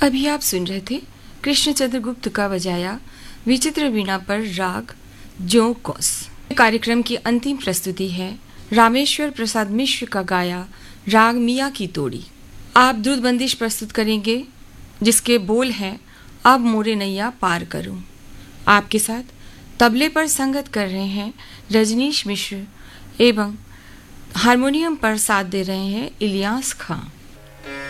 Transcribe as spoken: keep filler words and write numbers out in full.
अभी आप सुन रहे थे कृष्णचंद्र गुप्त का बजाया विचित्र वीणा पर राग जो कोस। कार्यक्रम की अंतिम प्रस्तुति है रामेश्वर प्रसाद मिश्र का गाया राग मिया की तोड़ी। आप द्रुत बंदिश प्रस्तुत करेंगे जिसके बोल हैं अब मोरे नैया पार करूं। आपके साथ तबले पर संगत कर रहे हैं रजनीश मिश्र एवं हारमोनियम पर साथ दे रहे हैं इलियास खां।